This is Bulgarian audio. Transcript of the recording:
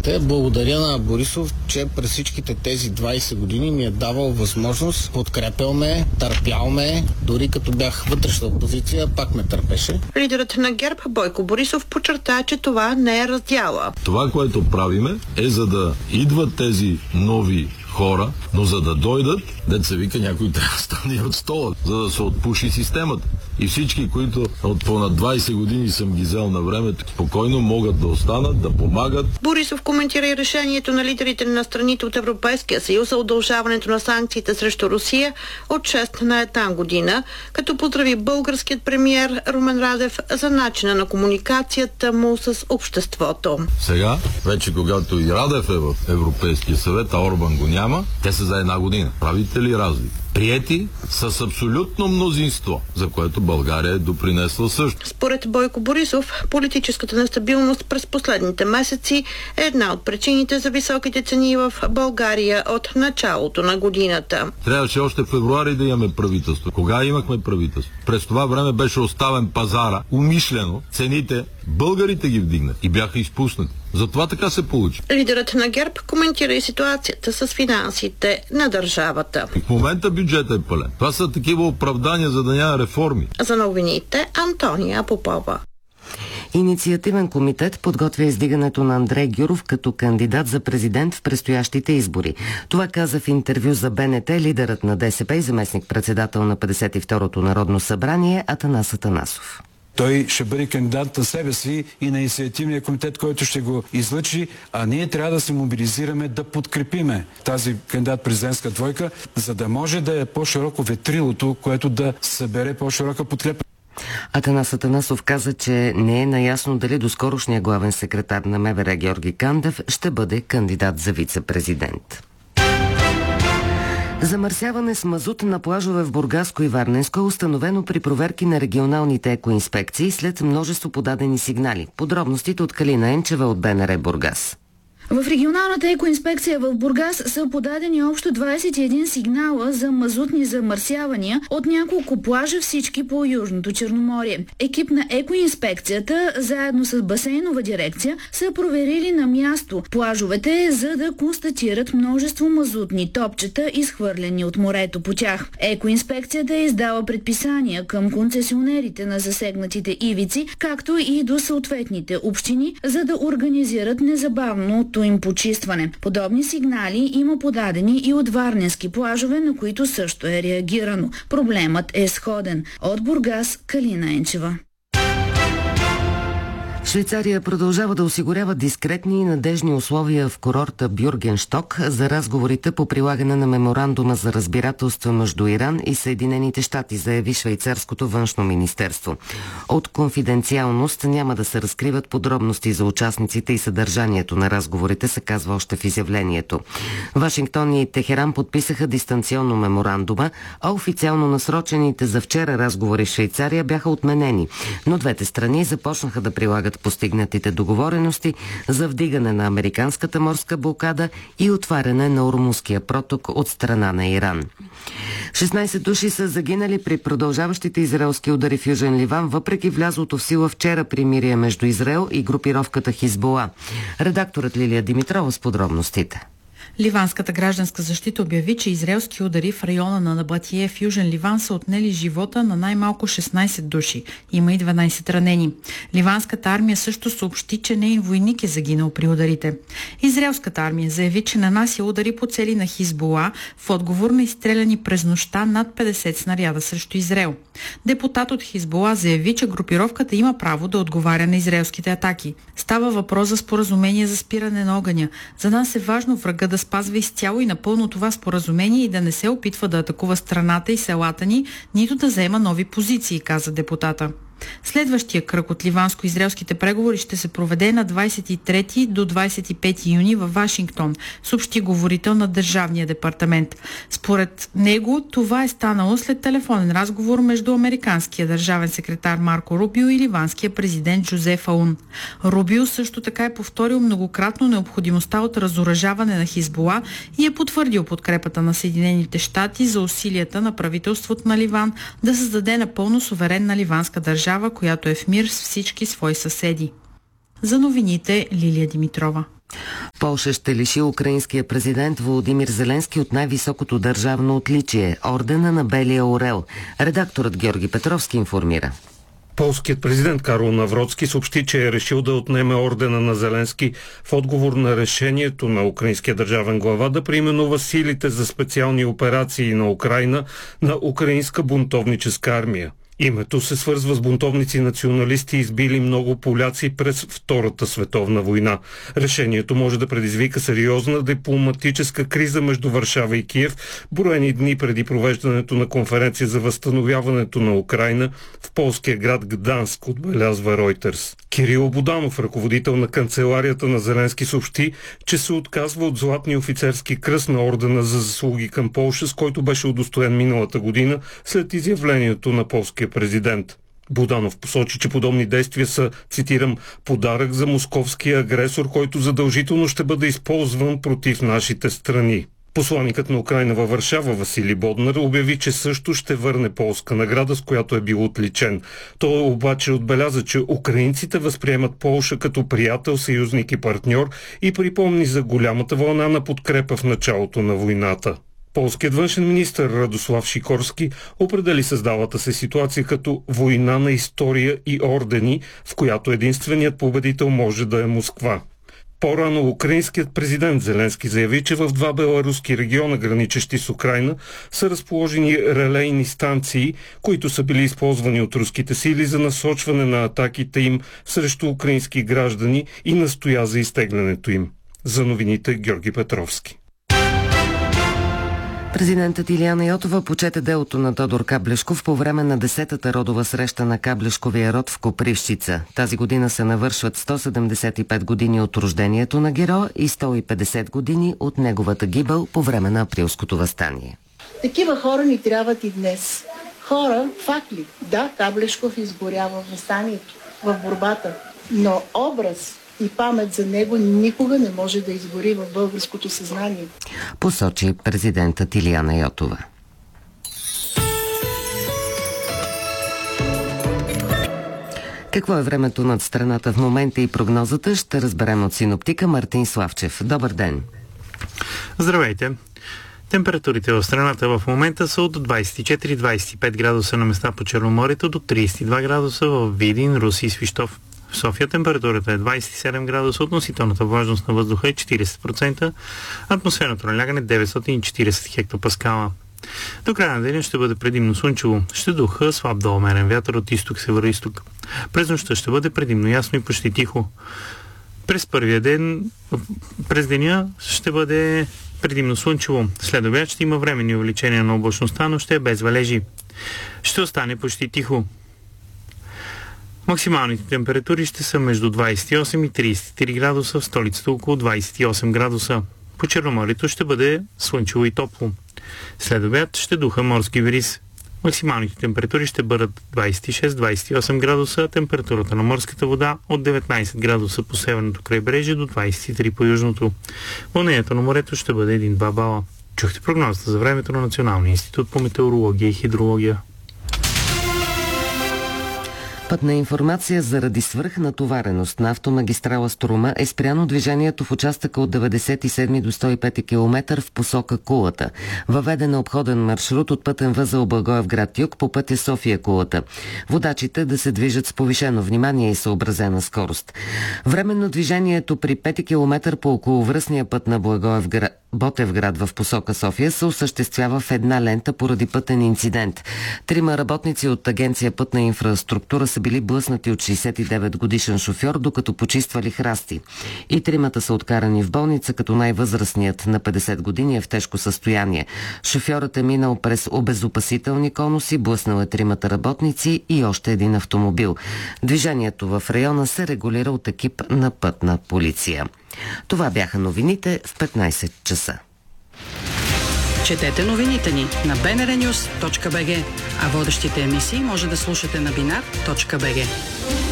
Благодаря на Борисов, че през всичките тези 20 години ми е давал възможност, подкрепял ме, търпял ме, дори като бях вътрешна опозиция, пак ме търпеше. Лидерът на ГЕРБ Бойко Борисов подчерта, че това не е раздяла. Това, което правиме, е за да идват тези нови хора, но за да дойдат, деца вика, някой трябва да стане от стола, за да се отпуши системата. И всички, които от понад 20 години съм ги взел на времето, спокойно могат да останат, да помагат. Борисов коментира и решението на лидерите на страните от Европейския съюз за удължаването на санкциите срещу Русия от 6 на 1 година, като поздрави българският премиер Румен Радев за начина на комуникацията му с обществото. Сега, вече когато и Радев е в Европейския съвет, а Орбан го няма, те са за 1 година. Правите ли разлика? Приети с абсолютно мнозинство, за което България е допринесла също. Според Бойко Борисов, политическата нестабилност през последните месеци е една от причините за високите цени в България от началото на годината. Трябваше още в февруари да имаме правителство. Кога имахме правителство? През това време беше оставен пазара, умишлено, цените българите ги вдигнат и бяха изпуснати. Затова така се получи. Лидерът на ГЕРБ коментира и ситуацията с финансите на държавата. В момента бюджетът е пълен. Това са такива оправдания, за да няма реформи. За новините Антония Попова. Инициативен комитет подготвя издигането на Андрей Гюров като кандидат за президент в предстоящите избори. Това каза в интервю за БНТ лидерът на БСП и заместник-председател на 52-то Народно събрание Атанас Атанасов. Той ще бъде кандидат на себе си и на инициативния комитет, който ще го излъчи, а ние трябва да се мобилизираме да подкрепиме тази кандидат-президентска двойка, за да може да е по-широко ветрилото, което да събере по-широка подкрепа. Атанас Атанасов каза, че не е наясно дали доскорошния главен секретар на МВР Георги Кандев ще бъде кандидат за вице-президент. Замърсяване с мазут на плажове в Бургаско и Варненско е установено при проверки на регионалните екоинспекции след множество подадени сигнали. Подробностите от Калина Енчева от БНР Бургас. В регионалната екоинспекция в Бургас са подадени общо 21 сигнала за мазутни замърсявания от няколко плажа, всички по Южното Черноморие. Екип на екоинспекцията, заедно с басейнова дирекция, са проверили на място плажовете, за да констатират множество мазутни топчета, изхвърлени от морето по тях. Екоинспекцията е издала предписания към концесионерите на засегнатите ивици, както и до съответните общини, за да организират незабавно им почистване. Подобни сигнали има подадени и от варненски плажове, на които също е реагирано. Проблемът е сходен. От Бургас, Калина Енчева. Швейцария продължава да осигурява дискретни и надежни условия в курорта Бюргеншток за разговорите по прилагане на меморандума за разбирателство между Иран и Съединените щати, заяви швейцарското външно министерство. От конфиденциалност няма да се разкриват подробности за участниците и съдържанието на разговорите, се казва още в изявлението. Вашингтон и Техеран подписаха дистанционно меморандума, а официално насрочените за вчера разговори в Швейцария бяха отменени, но двете страни започнаха да прилагат постигнатите договорености за вдигане на американската морска блокада и отваряне на Ормузския проток от страна на Иран. 16 души са загинали при продължаващите израелски удари в Южен Ливан, въпреки влязлото в сила вчера примирие между Израел и групировката Хизбула. Редакторът Лилия Димитрова с подробностите. Ливанската гражданска защита обяви, че израелски удари в района на Набатие в Южен Ливан са отнели живота на най-малко 16 души. Има и 12 ранени. Ливанската армия също съобщи, че неин войник е загинал при ударите. Израелската армия заяви, че нанася удари по цели на Хизбула в отговор на изстреляни през нощта над 50 снаряда срещу Израел. Депутат от Хизбула заяви, че групировката има право да отговаря на израелските атаки. Става въпрос за споразумение за спиране на огъня. За нас е важно врага да спазва изцяло и напълно това споразумение и да не се опитва да атакува страната и селата ни, нито да заема нови позиции, каза депутата. Следващия кръг от ливанско-израелските преговори ще се проведе на 23 до 25 юни във Вашингтон, съобщи говорител на Държавния департамент. Според него това е станало след телефонен разговор между американския държавен секретар Марко Рубио и ливанския президент Жозеф Аун. Рубио също така е повторил многократно необходимостта от разоръжаване на Хизбула и е потвърдил подкрепата на Съединените щати за усилията на правителството на Ливан да създаде напълно суверенна ливанска държава, която е в мир с всички свои съседи. За новините Лилия Димитрова. Полша ще лиши украинския президент Володимир Зеленски от най-високото държавно отличие – ордена на Белия орел. Редакторът Георги Петровски информира. Полският президент Карл Навроцки съобщи, че е решил да отнеме ордена на Зеленски в отговор на решението на украинския държавен глава да преименува силите за специални операции на Украйна на Украинска бунтовническа армия. Името се свързва с бунтовници националисти, избили много поляци през Втората световна война. Решението може да предизвика сериозна дипломатическа криза между Варшава и Киев, броени дни преди провеждането на конференция за възстановяването на Украйна в полския град Гданск, отбелязва Reuters. Кирил Буданов, ръководител на канцеларията на Зеленски, съобщи, че се отказва от златния офицерски кръст на ордена за заслуги към Полша, с който беше удостоен миналата година след изявлението на полския президент. Буданов посочи, че подобни действия са, цитирам, подарък за московския агресор, който задължително ще бъде използван против нашите страни. Посланикът на Украйна във Варшава Василий Боднар обяви, че също ще върне полска награда, с която е бил отличен. Той обаче отбеляза, че украинците възприемат Полша като приятел, съюзник и партньор и припомни за голямата вълна на подкрепа в началото на войната. Полският външен министър Радослав Шикорски определи създалата се ситуация като война на история и ордени, в която единственият победител може да е Москва. По-рано украинският президент Зеленски заяви, че в 2 беларуски региона, граничещи с Украйна, са разположени релейни станции, които са били използвани от руските сили за насочване на атаките им срещу украински граждани и настоя за изтеглянето им. За новините Георги Петровски. Президентът Илияна Йотова почете делото на Тодор Каблешков по време на 10-та родова среща на Каблешковия род в Копривщица. Тази година се навършват 175 години от рождението на героя и 150 години от неговата гибел по време на Априлското въстание. Такива хора ни трябват и днес. Хора, факли. Да, Каблешков изгорява в въстанието, в борбата, но образ и памет за него никога не може да изгори в българското съзнание. Посочи президентът Илияна Йотова. Какво е времето над страната в момента и прогнозата, ще разберем от синоптика Мартин Славчев. Добър ден! Здравейте! Температурите в страната в момента са от 24-25 градуса на места по Черноморието до 32 градуса в Видин, Руси и Свищов. В София температурата е 27 градуса, относителната влажност на въздуха е 40%, атмосферното налягане 940 хектопаскала. До края на деня ще бъде предимно слънчево, ще духа слаб до умерен вятър от изток-североизток. През нощта ще бъде предимно ясно и почти тихо. През деня ще бъде предимно слънчево. След обяд ще има временни увеличения на облачността, но ще е без валежи. Ще остане почти тихо. Максималните температури ще са между 28 и 33 градуса, в столицата около 28 градуса. По Черноморието ще бъде слънчево и топло. След обяд ще духа морски бриз. Максималните температури ще бъдат 26-28 градуса, температурата на морската вода от 19 градуса по северното крайбрежие до 23 по южното. Вълнението на морето ще бъде 1-2 бала. Чухте прогнозата за времето на Националния институт по метеорология и хидрология. Пътна информация: заради свръхнатовареност на автомагистрала Струма е спряно движението в участъка от 97 до 105 км в посока Кулата. Въведен обходен маршрут от пътен възел Благоевград-юг по пътя София-Кулата. Водачите да се движат с повишено внимание и съобразена скорост. Временно движението при 5 км по околовръстния път на Ботевград в посока София се осъществява в една лента поради пътен инцидент. 3 работници от Агенция Пътна инфраструктура са били блъснати от 69 годишен шофьор, докато почиствали храсти. И 3 са откарани в болница, като най-възрастният на 50 години е в тежко състояние. Шофьорът е минал през обезопасителни конуси, блъснал е 3 работници и още един автомобил. Движението в района се регулира от екип на пътна полиция. Това бяха новините в 15 часа. Четете новините ни на bnrnews.bg, а водещите емисии може да слушате на binar.bg.